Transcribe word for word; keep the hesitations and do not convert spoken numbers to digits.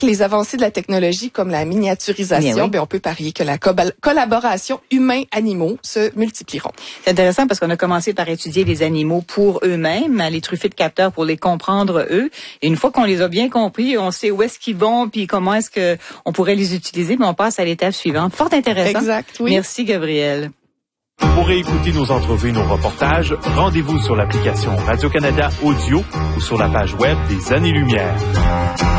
les avancées de la technologie comme la miniaturisation, oui. bien, on peut parier que la co- collaboration humains-animaux se multiplieront. C'est intéressant parce qu'on a commencé par étudier les animaux pour eux-mêmes, à les truffer de capteurs pour les comprendre eux. Et une fois qu'on les a bien compris, on sait où est-ce qu'ils vont puis comment est-ce que on pourrait les utiliser, mais on passe à l'étape suivante. Fort intéressant. Exact, oui. Merci, Gabrielle. Pour écouter nos entrevues, nos reportages, rendez-vous sur l'application Radio-Canada Audio ou sur la page web des Années-Lumière.